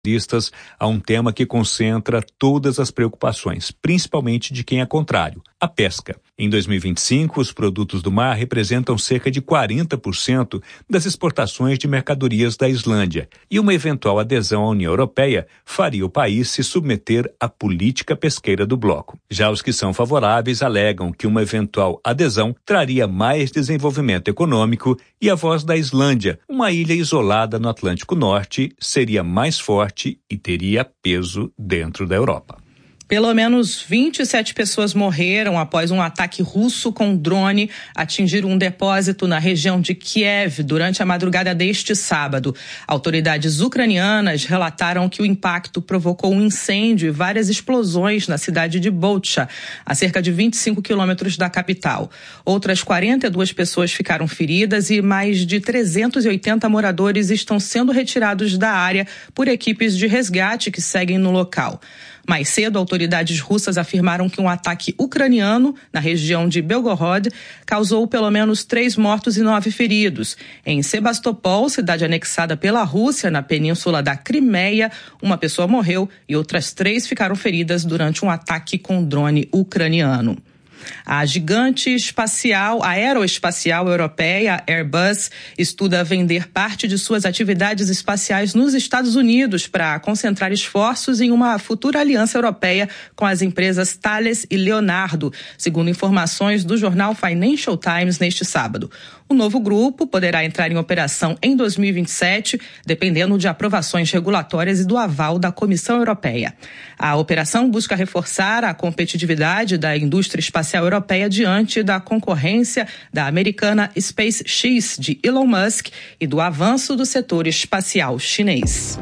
a um tema que concentra todas as preocupações, principalmente de quem é contrário, a pesca. Em 2025, os produtos do mar representam cerca de 40% das exportações de mercadorias da Islândia, e uma eventual adesão à União Europeia faria o país se submeter à política pesqueira do bloco. Já os que são favoráveis alegam que uma eventual adesão traria mais desenvolvimento econômico e a voz da Islândia, uma ilha isolada no Atlântico Norte, seria mais forte e teria peso dentro da Europa. Pelo menos 27 pessoas morreram após um ataque russo com drone atingir um depósito na região de Kiev durante a madrugada deste sábado. Autoridades ucranianas relataram que o impacto provocou um incêndio e várias explosões na cidade de Bucha, a cerca de 25 quilômetros da capital. Outras 42 pessoas ficaram feridas e mais de 380 moradores estão sendo retirados da área por equipes de resgate que seguem no local. Mais cedo, autoridades russas afirmaram que um ataque ucraniano na região de Belgorod causou pelo menos 3 mortos e 9 feridos. Em Sebastopol, cidade anexada pela Rússia na península da Crimeia, uma pessoa morreu e outras 3 ficaram feridas durante um ataque com drone ucraniano. A gigante aeroespacial europeia Airbus estuda vender parte de suas atividades espaciais nos Estados Unidos para concentrar esforços em uma futura aliança europeia com as empresas Thales e Leonardo, segundo informações do jornal Financial Times neste sábado. O novo grupo poderá entrar em operação em 2027, dependendo de aprovações regulatórias e do aval da Comissão Europeia. A operação busca reforçar a competitividade da indústria espacial europeia diante da concorrência da americana SpaceX de Elon Musk e do avanço do setor espacial chinês.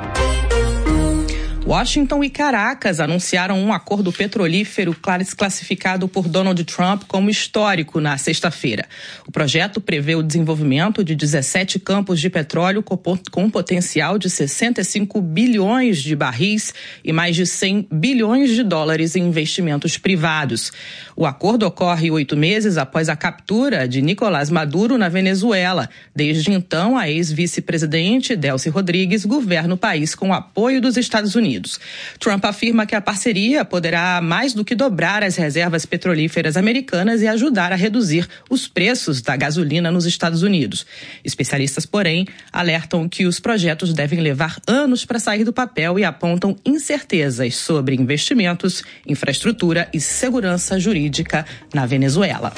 Washington e Caracas anunciaram um acordo petrolífero classificado por Donald Trump como histórico na sexta-feira. O projeto prevê o desenvolvimento de 17 campos de petróleo com um potencial de 65 bilhões de barris e mais de 100 bilhões de dólares em investimentos privados. O acordo ocorre 8 meses após a captura de Nicolás Maduro na Venezuela. Desde então, a ex-vice-presidente Delcy Rodrigues governa o país com o apoio dos Estados Unidos. Trump afirma que a parceria poderá mais do que dobrar as reservas petrolíferas americanas e ajudar a reduzir os preços da gasolina nos Estados Unidos. Especialistas, porém, alertam que os projetos devem levar anos para sair do papel e apontam incertezas sobre investimentos, infraestrutura e segurança jurídica na Venezuela.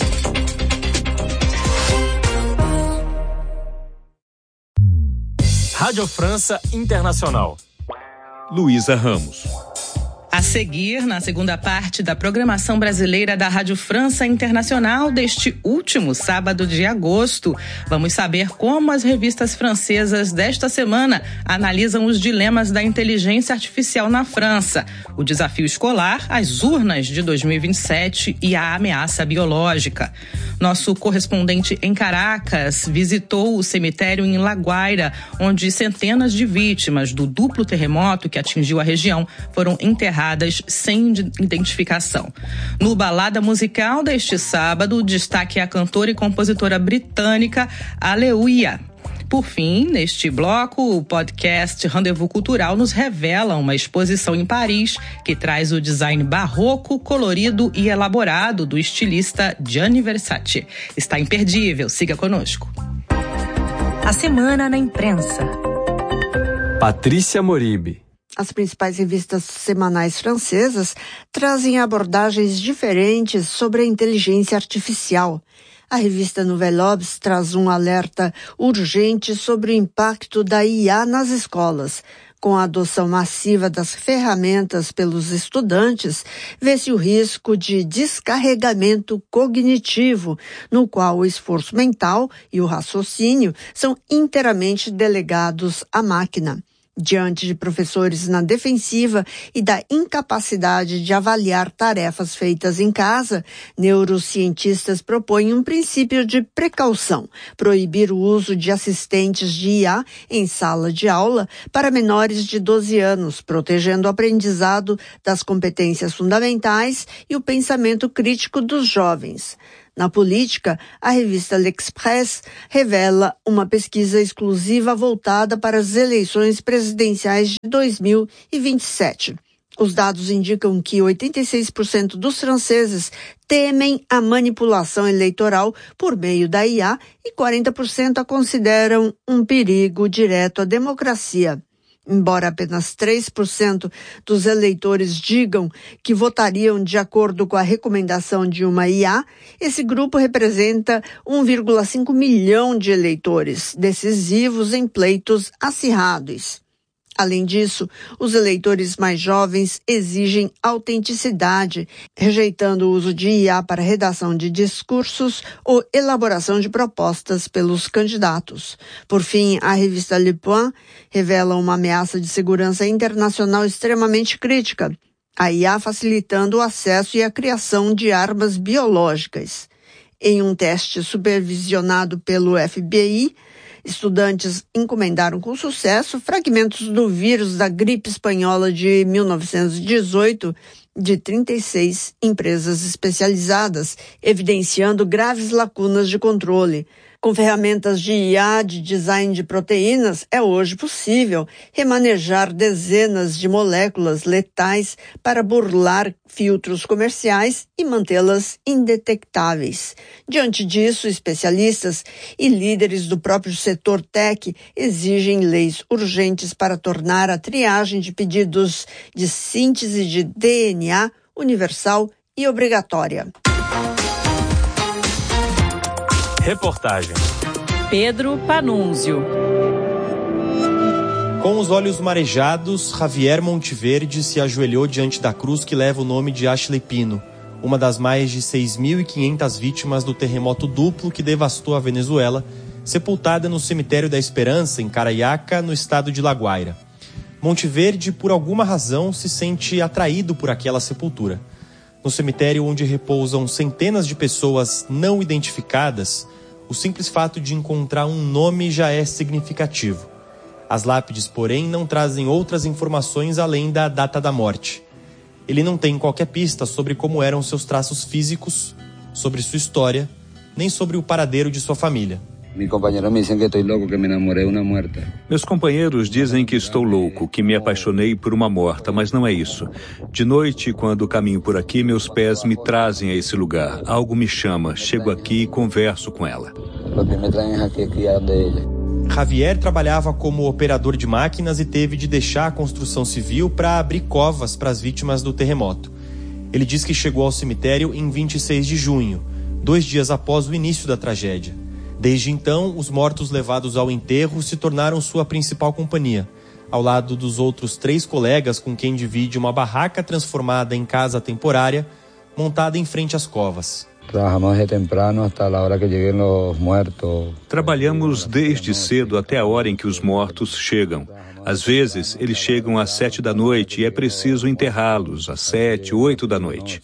Rádio França Internacional. Luísa Ramos. A seguir, na segunda parte da programação brasileira da Rádio França Internacional deste último sábado de agosto, vamos saber como as revistas francesas desta semana analisam os dilemas da inteligência artificial na França, o desafio escolar, as urnas de 2027 e a ameaça biológica. Nosso correspondente em Caracas visitou o cemitério em La Guaira, onde centenas de vítimas do duplo terremoto que atingiu a região foram enterradas sem identificação. No Balada Musical deste sábado, o destaque é a cantora e compositora britânica Aleluia. Por fim, neste bloco, o podcast Rendezvous Cultural nos revela uma exposição em Paris que traz o design barroco, colorido e elaborado do estilista Gianni Versace. Está imperdível, siga conosco. A Semana na Imprensa. Patrícia Moribe. As principais revistas semanais francesas trazem abordagens diferentes sobre a inteligência artificial. A revista Nouvelle Obs traz um alerta urgente sobre o impacto da IA nas escolas. Com a adoção massiva das ferramentas pelos estudantes, vê-se o risco de descarregamento cognitivo, no qual o esforço mental e o raciocínio são inteiramente delegados à máquina. Diante de professores na defensiva e da incapacidade de avaliar tarefas feitas em casa, neurocientistas propõem um princípio de precaução, proibir o uso de assistentes de IA em sala de aula para menores de 12 anos, protegendo o aprendizado das competências fundamentais e o pensamento crítico dos jovens. Na política, a revista L'Express revela uma pesquisa exclusiva voltada para as eleições presidenciais de 2027. Os dados indicam que 86% dos franceses temem a manipulação eleitoral por meio da IA e 40% a consideram um perigo direto à democracia. Embora apenas 3% dos eleitores digam que votariam de acordo com a recomendação de uma IA, esse grupo representa 1,5 milhão de eleitores, decisivos em pleitos acirrados. Além disso, os eleitores mais jovens exigem autenticidade, rejeitando o uso de IA para redação de discursos ou elaboração de propostas pelos candidatos. Por fim, a revista Le Point revela uma ameaça de segurança internacional extremamente crítica, a IA facilitando o acesso e a criação de armas biológicas. Em um teste supervisionado pelo FBI, estudantes encomendaram com sucesso fragmentos do vírus da gripe espanhola de 1918 de 36 empresas especializadas, evidenciando graves lacunas de controle. Com ferramentas de IA de design de proteínas, é hoje possível remanejar dezenas de moléculas letais para burlar filtros comerciais e mantê-las indetectáveis. Diante disso, especialistas e líderes do próprio setor tech exigem leis urgentes para tornar a triagem de pedidos de síntese de DNA universal e obrigatória. Reportagem Pedro Panunzio. Com os olhos marejados, Javier Monteverde se ajoelhou diante da cruz que leva o nome de Ashley Pino, uma das mais de 6.500 vítimas do terremoto duplo que devastou a Venezuela, sepultada no Cemitério da Esperança, em Carayaca, no estado de La Guaira. Monteverde, por alguma razão, se sente atraído por aquela sepultura. No cemitério onde repousam centenas de pessoas não identificadas, o simples fato de encontrar um nome já é significativo. As lápides, porém, não trazem outras informações além da data da morte. Ele não tem qualquer pista sobre como eram seus traços físicos, sobre sua história, nem sobre o paradeiro de sua família. Meus companheiros dizem que estou louco, que me apaixonei por uma morta, mas não é isso. De noite, quando caminho por aqui, meus pés me trazem a esse lugar. Algo me chama, chego aqui e converso com ela. Javier trabalhava como operador de máquinas e teve de deixar a construção civil para abrir covas para as vítimas do terremoto. Ele diz que chegou ao cemitério em 26 de junho, 2 dias após o início da tragédia. Desde então, os mortos levados ao enterro se tornaram sua principal companhia, ao lado dos outros 3 colegas com quem divide uma barraca transformada em casa temporária, montada em frente às covas. Trabalhamos desde cedo até a hora em que os mortos chegam. Às vezes, eles chegam às 7 da noite e é preciso enterrá-los às 7, 8 da noite.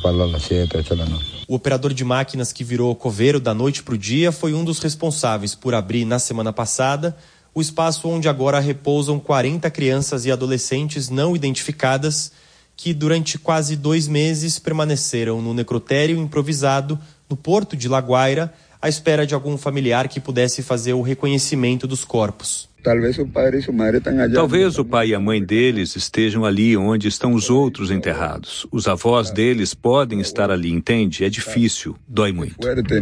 O operador de máquinas que virou coveiro da noite para o dia foi um dos responsáveis por abrir, na semana passada, o espaço onde agora repousam 40 crianças e adolescentes não identificadas que, durante quase 2 meses, permaneceram no necrotério improvisado no porto de La Guaira, à espera de algum familiar que pudesse fazer o reconhecimento dos corpos. Talvez o pai e a mãe deles estejam ali onde estão os outros enterrados. Os avós deles podem estar ali, entende? É difícil, dói muito.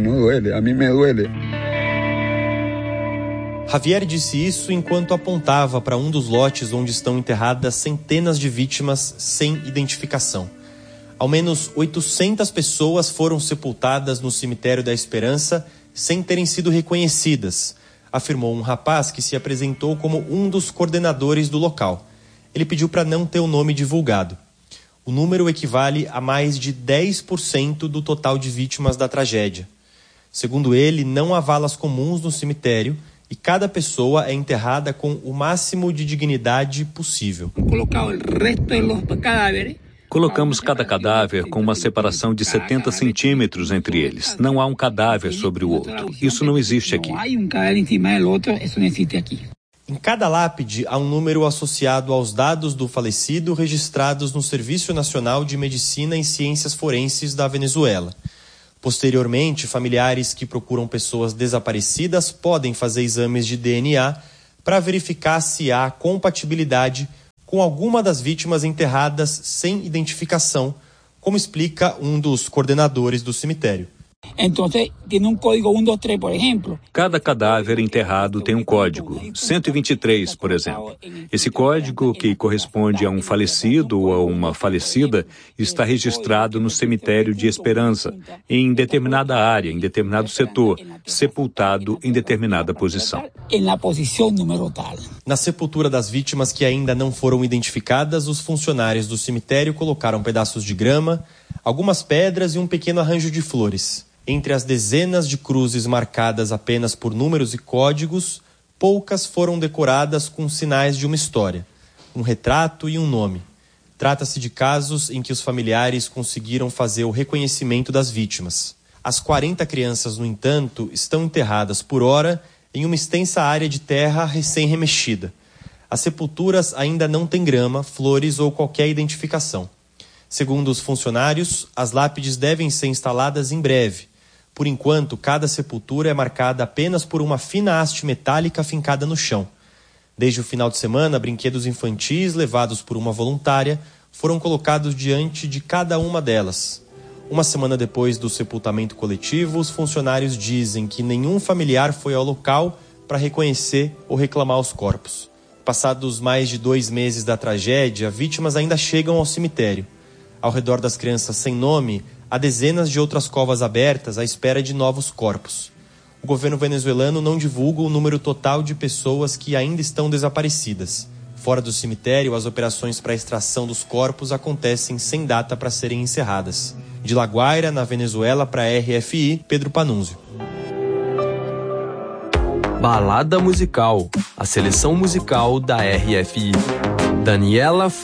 Javier disse isso enquanto apontava para um dos lotes onde estão enterradas centenas de vítimas sem identificação. Ao menos 800 pessoas foram sepultadas no Cemitério da Esperança sem terem sido reconhecidas, afirmou um rapaz que se apresentou como um dos coordenadores do local. Ele pediu para não ter o nome divulgado. O número equivale a mais de 10% do total de vítimas da tragédia. Segundo ele, não há valas comuns no cemitério e cada pessoa é enterrada com o máximo de dignidade possível. Colocamos cada cadáver com uma separação de 70 centímetros entre eles. Não há um cadáver sobre o outro. Isso não existe aqui. Em cada lápide há um número associado aos dados do falecido registrados no Serviço Nacional de Medicina e Ciências Forenses da Venezuela. Posteriormente, familiares que procuram pessoas desaparecidas podem fazer exames de DNA para verificar se há compatibilidade com alguma das vítimas enterradas sem identificação, como explica um dos coordenadores do cemitério. Então, tem um código 123, por exemplo. Cada cadáver enterrado tem um código, 123, por exemplo. Esse código, que corresponde a um falecido ou a uma falecida, está registrado no cemitério de Esperança, em determinada área, em determinado setor, sepultado em determinada posição. Na posição número tal. Na sepultura das vítimas que ainda não foram identificadas, os funcionários do cemitério colocaram pedaços de grama, algumas pedras e um pequeno arranjo de flores. Entre as dezenas de cruzes marcadas apenas por números e códigos, poucas foram decoradas com sinais de uma história, um retrato e um nome. Trata-se de casos em que os familiares conseguiram fazer o reconhecimento das vítimas. As 40 crianças, no entanto, estão enterradas por hora em uma extensa área de terra recém-remexida. As sepulturas ainda não têm grama, flores ou qualquer identificação. Segundo os funcionários, as lápides devem ser instaladas em breve. Por enquanto, cada sepultura é marcada apenas por uma fina haste metálica fincada no chão. Desde o final de semana, brinquedos infantis levados por uma voluntária foram colocados diante de cada uma delas. Uma semana depois do sepultamento coletivo, os funcionários dizem que nenhum familiar foi ao local para reconhecer ou reclamar os corpos. Passados mais de 2 meses da tragédia, vítimas ainda chegam ao cemitério. Ao redor das crianças sem nome, há dezenas de outras covas abertas à espera de novos corpos. O governo venezuelano não divulga o número total de pessoas que ainda estão desaparecidas. Fora do cemitério, as operações para a extração dos corpos acontecem sem data para serem encerradas. De La Guaira, na Venezuela, para a RFI, Pedro Panunzio. Balada musical, a seleção musical da RFI. Daniela